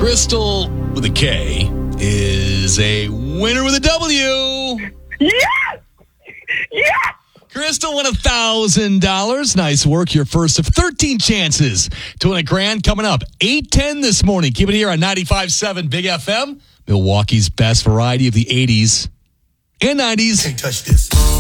Crystal with a K is a winner with a W. Yes! Yes! Crystal won $1,000. Nice work. Your first of 13 chances to win $1,000 coming up. 8:10 this morning. Keep it here on 95.7 Big FM. Milwaukee's best variety of the 80s and 90s. Can't touch this.